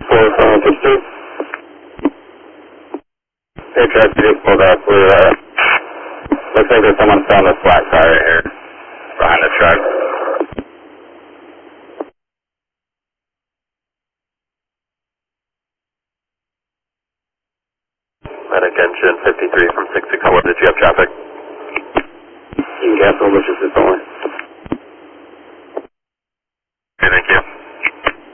4752. Hey, truck, you just pulled up. Looks like there's someone selling this black car right here behind the truck. Medic engine 53 from 661. Did you have traffic? You can cancel, which is this only.